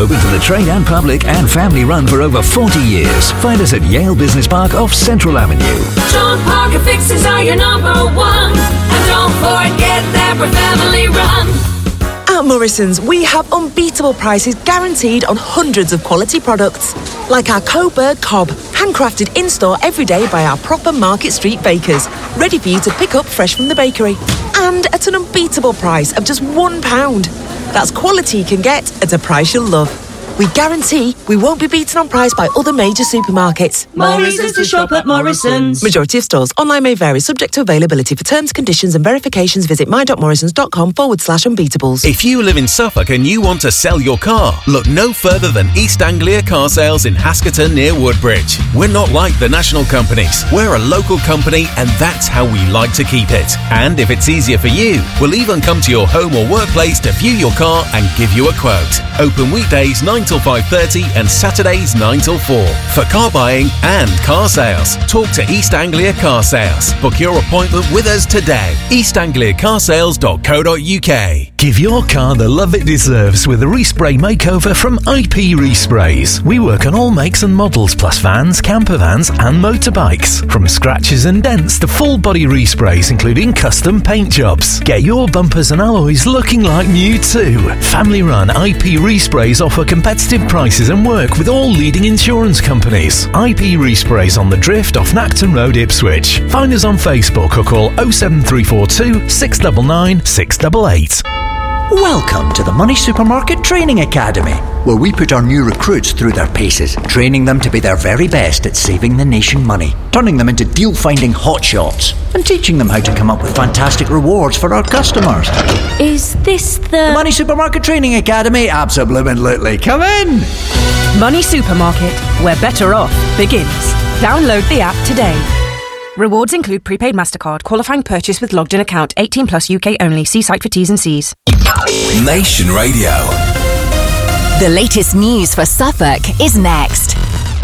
Open to the trade and public and family run for over 40 years. Find us at Yale Business Park off Central Avenue. John Parker Fixes are your number one. And don't forget that we're family run. At Morrison's, we have unbeatable prices guaranteed on hundreds of quality products. Like our Coburg Cob, handcrafted in-store every day by our proper Market Street bakers, ready for you to pick up fresh from the bakery. And at an unbeatable price of just £1. That's quality you can get at a price you'll love. We guarantee we won't be beaten on price by other major supermarkets. More reasons to shop at Morrison's. Majority of stores. Online may vary, subject to availability. For terms, conditions and verifications, visit my.morrisons.com/unbeatables. If you live in Suffolk and you want to sell your car, look no further than East Anglia Car Sales in Haskerton near Woodbridge. We're not like the national companies. We're a local company and that's how we like to keep it. And if it's easier for you, we'll even come to your home or workplace to view your car and give you a quote. Open weekdays 9 till 5:30 and Saturdays 9 till 4. For car buying and car sales, talk to East Anglia Car Sales. Book your appointment with us today. eastangliacarsales.co.uk. Give your car the love it deserves with a respray makeover from IP Resprays. We work on all makes and models, plus vans, camper vans and motorbikes. From scratches and dents to full body resprays, including custom paint jobs. Get your bumpers and alloys looking like new too. Family run IP Resprays offer competitive prices and work with all leading insurance companies. IP Resprays on the Drift off Nacton Road, Ipswich. Find us on Facebook or call 07342 699 688. Welcome to the Money Supermarket Training Academy, where we put our new recruits through their paces, training them to be their very best at saving the nation money, turning them into deal-finding hotshots, and teaching them how to come up with fantastic rewards for our customers. Is this the Money Supermarket Training Academy? Absolutely. Come in! Money Supermarket, where better off begins. Download the app today. Rewards include prepaid MasterCard, qualifying purchase with logged in account, 18 plus UK only. See site for T's and C's. Nation Radio. The latest news for Suffolk is next.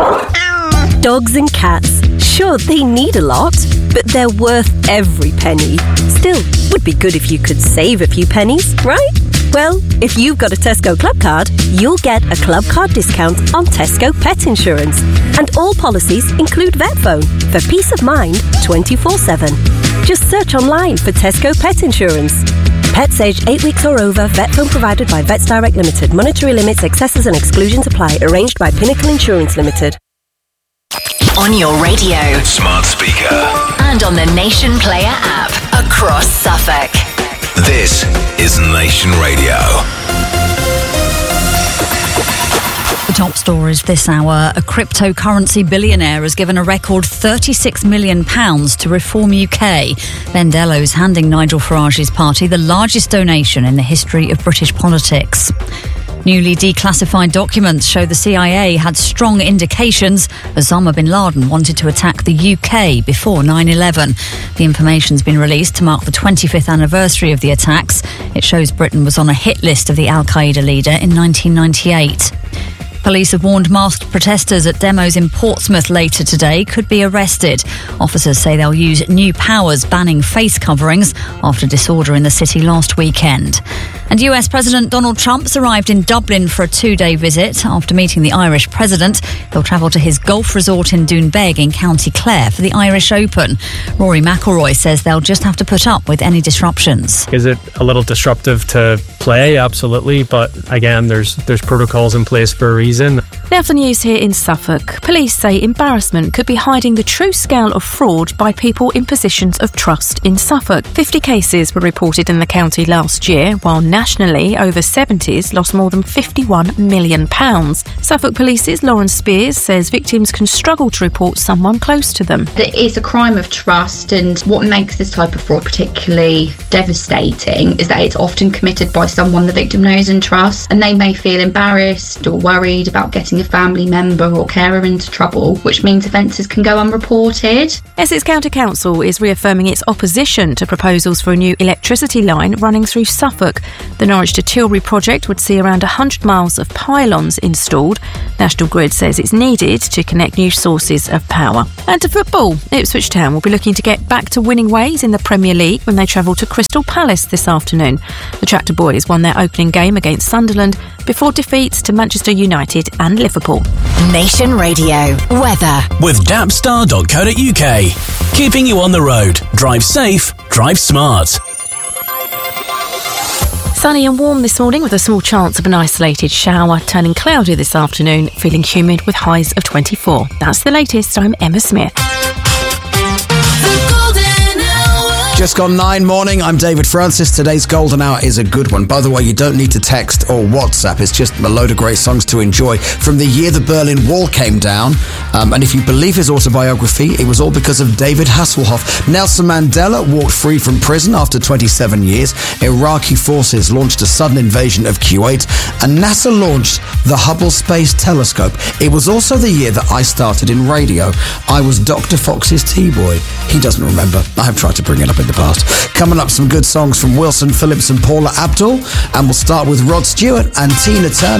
Dogs and cats. Sure, they need a lot, but they're worth every penny. Still, would be good if you could save a few pennies, right? Well, if you've got a Tesco Club card, you'll get a Club card discount on Tesco Pet Insurance. And all policies include VetPhone for peace of mind 24/7. Just search online for Tesco Pet Insurance. Pets aged 8 weeks or over, VetPhone provided by Vets Direct Limited. Monetary limits, excesses and exclusions apply. Arranged by Pinnacle Insurance Limited. On your radio, Smart speaker. and on the Nation Player app across Suffolk. This is Nation Radio. The top stories this hour. A cryptocurrency billionaire has given a record £36 million to Reform UK. Ben Dello's handing Nigel Farage's party the largest donation in the history of British politics. Newly declassified documents show the CIA had strong indications Osama bin Laden wanted to attack the UK before 9/11. The information's been released to mark the 25th anniversary of the attacks. It shows Britain was on a hit list of the Al-Qaeda leader in 1998. Police have warned masked protesters at demos in Portsmouth later today could be arrested. Officers say they'll use new powers banning face coverings after disorder in the city last weekend. And US President Donald Trump's arrived in Dublin for a 2-day visit. After meeting the Irish president, he'll travel to his golf resort in Doonbeg in County Clare for the Irish Open. Rory McIlroy says they'll just have to put up with any disruptions. Is it a little disruptive to play? Absolutely, but again, there's protocols in place for a reason. Now for news here in Suffolk. Police say embarrassment could be hiding the true scale of fraud by people in positions of trust in Suffolk. 50 cases were reported in the county last year, while nationally over 70s lost more than £51 million. Suffolk Police's Lauren Spears says victims can struggle to report someone close to them. It's a crime of trust, and what makes this type of fraud particularly devastating is that it's often committed by someone the victim knows and trusts, and they may feel embarrassed or worried about getting a family member or carer into trouble, which means offences can go unreported. Essex County Council is reaffirming its opposition to proposals for a new electricity line running through Suffolk. The Norwich to Tilbury project would see around 100 miles of pylons installed. National Grid says it's needed to connect new sources of power. And to football, Ipswich Town will be looking to get back to winning ways in the Premier League when they travel to Crystal Palace this afternoon. The Tractor Boys won their opening game against Sunderland before defeats to Manchester United and Liverpool. Nation Radio weather with Dapstar.co.uk. Keeping you on the road. Drive safe, drive smart. Sunny and warm this morning with a small chance of an isolated shower, turning cloudy this afternoon, feeling humid with highs of 24. That's the latest. I'm Emma Smith. Just gone 9 morning, I'm David Francis. Today's Golden Hour is a good one. By the way, you don't need to text or WhatsApp. It's just a load of great songs to enjoy. From the year the Berlin Wall came down, and if you believe his autobiography, it was all because of David Hasselhoff. Nelson Mandela walked free from prison after 27 years. Iraqi forces launched a sudden invasion of Kuwait, and NASA launched the Hubble Space Telescope. It was also the year that I started in radio. I was Dr. Fox's T-boy. He doesn't remember. I have tried to bring it up in the past. Coming up, some good songs from Wilson Phillips and Paula Abdul, and we'll start with Rod Stewart and Tina Turner.